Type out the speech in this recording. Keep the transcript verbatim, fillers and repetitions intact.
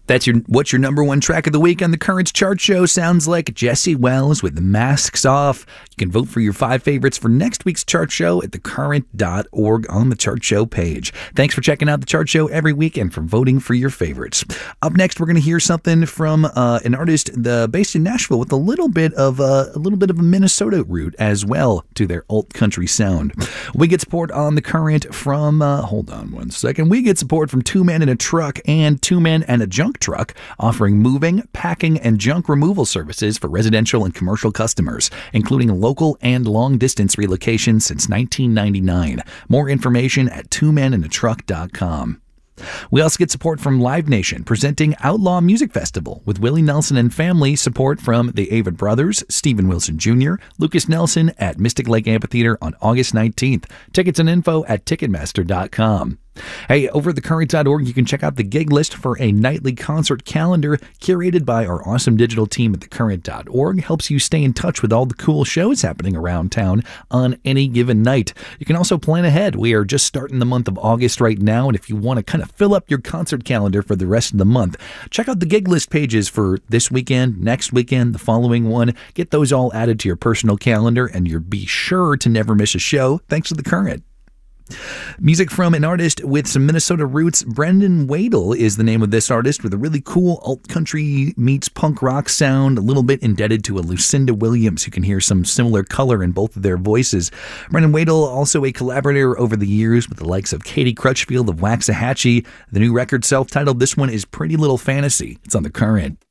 That's your what's your number one track of the week on the Currents chart show. Sounds like Jesse Wells with the Masks Off. You can vote for your five favorites for next week's chart show at the current dot org on the chart show page. Thanks for checking out the chart show every week and for voting for your favorites. Up next, we're going to hear something from uh, an artist the, based in Nashville with a little bit of uh, a little bit of a Minnesota root as well to their alt country sound. We get support on the Current from uh, hold on one second. We get support from Two Men and a Truck and Two Men and a Junk Truck, offering moving, packing, and junk removal services for residential and commercial customers, including local and long-distance relocations since nineteen ninety-nine. More information at two men and a truck dot com. We also get support from Live Nation, presenting Outlaw Music Festival with Willie Nelson and family, support from the Avett Brothers, Stephen Wilson Junior, Lucas Nelson at Mystic Lake Amphitheater on August nineteenth. Tickets and info at ticketmaster dot com. Hey, over at the current dot org, you can check out the gig list for a nightly concert calendar curated by our awesome digital team at the current dot org. Helps you stay in touch with all the cool shows happening around town on any given night. You can also plan ahead. We are just starting the month of August right now, and if you want to kind of fill up your concert calendar for the rest of the month, check out the gig list pages for this weekend, next weekend, the following one. Get those all added to your personal calendar, and you'll be sure to never miss a show thanks to the Current. Music from an artist with some Minnesota roots. Brendan Wadle is the name of this artist, with a really cool alt country meets punk rock sound, a little bit indebted to a Lucinda Williams. You can hear some similar color in both of their voices. Brendan Wadle, also a collaborator over the years with the likes of Katie Crutchfield of Waxahachie. The new record, self-titled, this one is Pretty Little Fantasy. It's on the Current.